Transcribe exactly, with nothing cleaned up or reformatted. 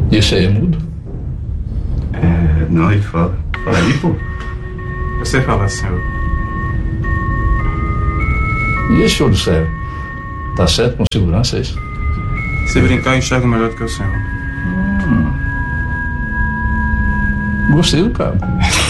E esse aí é mudo? É, não, ele fala. Fala aí, pô. Você fala, senhor. E esse olho cego? Tá certo com segurança, é isso? Se brincar, eu enxergo melhor do que o senhor. Hum. Gostei do cabo.